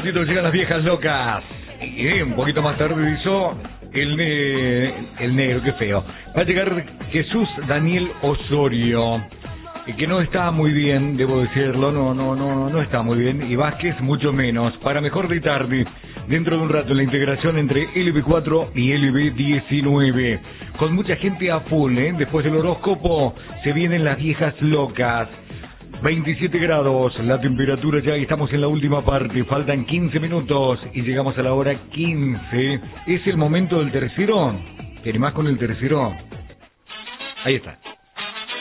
ratito llegan las viejas locas. Y un poquito más tarde hizo el negro, qué feo. Va a llegar Jesús Daniel Osorio, que no está muy bien, debo decirlo, no está muy bien. Y Vázquez mucho menos. Para mejor de tarde, dentro de un rato, la integración entre LB4 y LB19. Con mucha gente a full, ¿eh? Después del horóscopo se vienen las viejas locas. 27 grados, la temperatura ya, estamos en la última parte, faltan 15 minutos y llegamos a la hora 15. ¿Es el momento del tercero? ¿Te animás con el tercero? Ahí está.